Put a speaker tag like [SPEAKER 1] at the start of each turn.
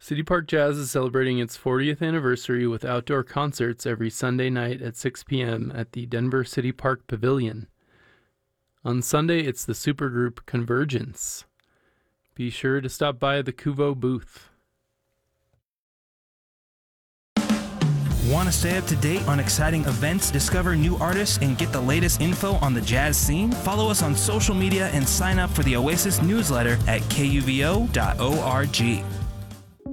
[SPEAKER 1] City Park Jazz is celebrating its 40th anniversary with outdoor concerts every Sunday night at 6 p.m. at the Denver City Park Pavilion. On Sunday, it's the supergroup Convergence. Be sure to stop by the Kuvo booth.
[SPEAKER 2] Want to stay up to date on exciting events, discover new artists, and get the latest info on the jazz scene? Follow us on social media and sign up for the Oasis newsletter at kuvo.org.